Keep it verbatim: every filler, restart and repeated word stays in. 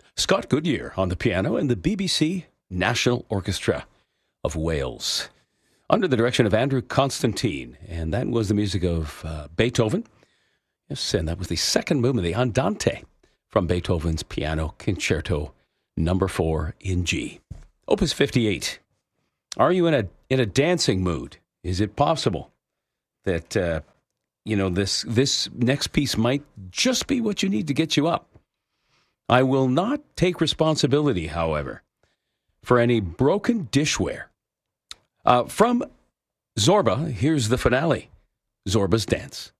Scott Goodyear on the piano and the B B C National Orchestra of Wales, under the direction of Andrew Constantine. And that was the music of uh, Beethoven. Yes, and that was the second movement, the Andante, from Beethoven's Piano Concerto number four in G. Opus fifty-eight. Are you in a in a dancing mood? Is it possible that uh, you know this this next piece might just be what you need to get you up? I will not take responsibility, however, for any broken dishware. Uh, from Zorba, here's the finale, Zorba's Dance.